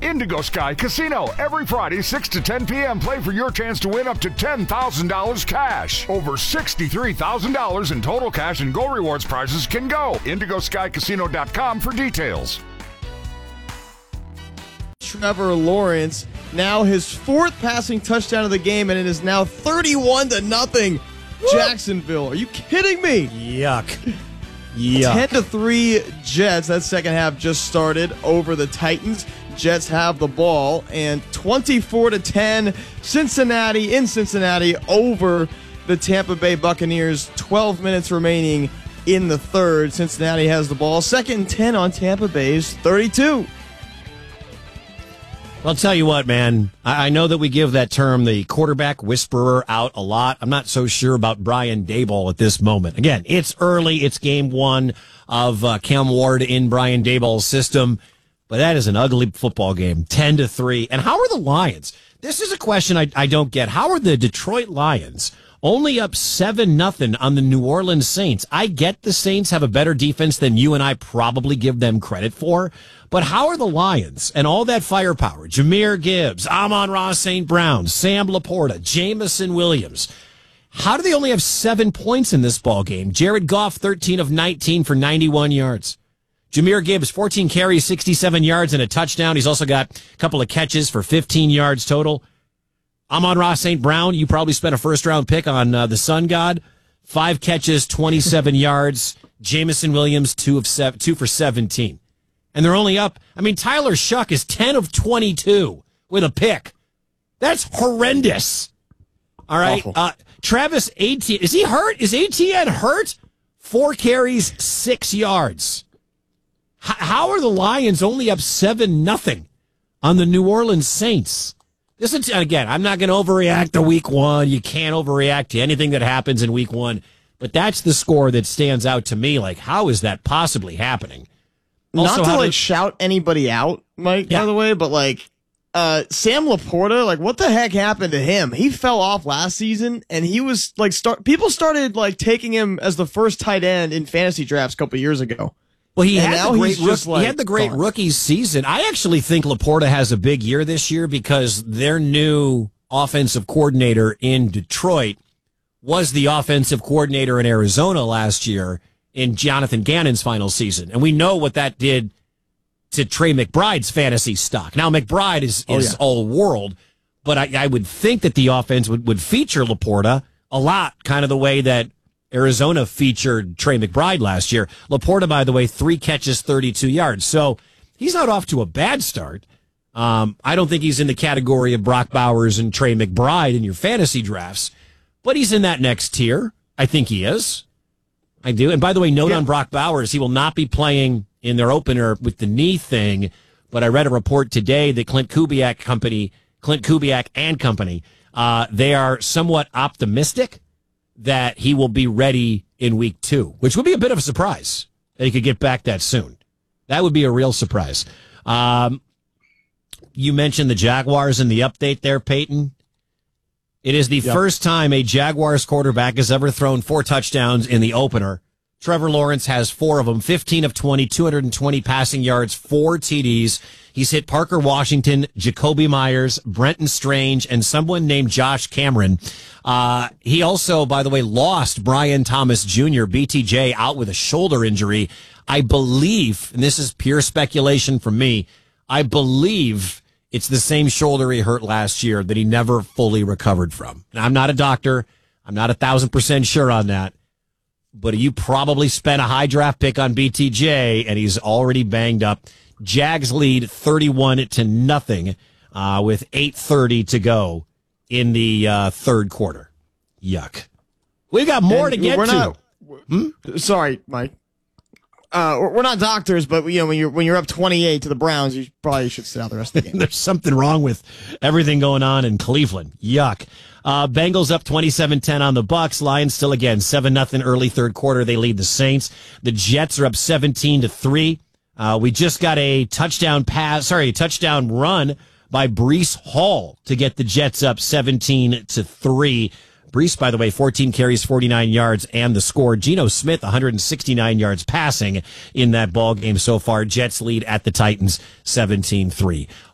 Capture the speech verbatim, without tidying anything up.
Indigo Sky Casino. Every Friday, six to ten p.m., play for your chance to win up to ten thousand dollars cash. Over sixty-three thousand dollars in total cash and Go Rewards prizes can go. indigo sky casino dot com for details. Trevor Lawrence, now his fourth passing touchdown of the game, and it is now thirty-one to nothing. Jacksonville. Are you kidding me? Yuck. Yuck. ten to three Jets. That second half just started over the Titans. Jets have the ball, and twenty-four to ten Cincinnati in Cincinnati over the Tampa Bay Buccaneers. twelve minutes remaining in the third. Cincinnati has the ball. Second and ten on Tampa Bay's thirty-two. I'll tell you what, man. I know that we give that term the quarterback whisperer out a lot. I'm not so sure about Brian Daboll at this moment. Again, it's early. It's game one of uh, Cam Ward in Brian Daboll's system. But that is an ugly football game, ten to three. And how are the Lions? This is a question I, I don't get. How are the Detroit Lions only up seven nothing on the New Orleans Saints? I get the Saints have a better defense than you and I probably give them credit for. But how are the Lions and all that firepower? Jahmyr Gibbs, Amon-Ra Saint Brown, Sam Laporta, Jameson Williams. How do they only have seven points in this ball game? Jared Goff, thirteen of nineteen for ninety-one yards. Jahmyr Gibbs, fourteen carries, sixty-seven yards, and a touchdown. He's also got a couple of catches for fifteen yards total. Amon-Ra Saint Brown, you probably spent a first-round pick on uh, the Sun God. Five catches, twenty-seven yards. Jameson Williams, two of seven, two for seventeen. And they're only up. I mean, Tyler Shuck is ten of twenty-two with a pick. That's horrendous. All right. Uh, Travis Etienne, is he hurt? Is Etienne hurt? Four carries, six yards. H- how are the Lions only up seven nothing on the New Orleans Saints? This is, again, I'm not going to overreact to week one. You can't overreact to anything that happens in week one. But that's the score that stands out to me. Like, how is that possibly happening? Also, Not to, like, to, shout anybody out, Mike, yeah. by the way, but, like, uh, Sam Laporta, like, what the heck happened to him? He fell off last season, and he was, like, start. people started, like, taking him as the first tight end in fantasy drafts a couple years ago. Well, he and had, the great rook, like, he had the great gone. rookie season. I actually think Laporta has a big year this year because their new offensive coordinator in Detroit was the offensive coordinator in Arizona last year in Jonathan Gannon's final season. And we know what that did to Trey McBride's fantasy stock. Now, McBride is, is oh, yeah. all world, but I, I would think that the offense would, would feature Laporta a lot, kind of the way that Arizona featured Trey McBride last year. Laporta, by the way, three catches, thirty-two yards. So he's not off to a bad start. Um, I don't think he's in the category of Brock Bowers and Trey McBride in your fantasy drafts, but he's in that next tier. I think he is. I do. And by the way, note yeah. on Brock Bowers, he will not be playing in their opener with the knee thing. But I read a report today that Clint Kubiak company, Clint Kubiak and company, uh, they are somewhat optimistic that he will be ready in week two, which would be a bit of a surprise that he could get back that soon. That would be a real surprise. Um, you mentioned the Jaguars in the update there, Peyton. It is the yep. first time a Jaguars quarterback has ever thrown four touchdowns in the opener. Trevor Lawrence has four of them, fifteen of twenty, two hundred twenty passing yards, four T Ds. He's hit Parker Washington, Jacoby Myers, Brenton Strange, and someone named Josh Cameron. Uh, he also, by the way, lost Brian Thomas Junior, B T J, out with a shoulder injury. I believe, and this is pure speculation from me, I believe it's the same shoulder he hurt last year that he never fully recovered from. Now, I'm not a doctor. I'm not a thousand percent sure on that. But you probably spent a high draft pick on B T J, and he's already banged up. Jags lead thirty-one to nothing uh, with eight thirty to go in the uh, third quarter. Yuck. We got more and to get we're to. Not, hmm? Sorry, Mike. Uh, we're not doctors, but you know when you're when you're up twenty-eight to the Browns, you probably should sit out the rest of the game. There's something wrong with everything going on in Cleveland. Yuck. Uh, Bengals up twenty-seven ten on the Bucks. Lions still again seven nothing early third quarter. They lead the Saints. The Jets are up seventeen to three. Uh, we just got a touchdown pass, sorry, a touchdown run by Breece Hall to get the Jets up seventeen to three. Breece, by the way, fourteen carries, forty-nine yards, and the score. Geno Smith, one hundred sixty-nine yards passing in that ball game so far. Jets lead at the Titans seventeen three.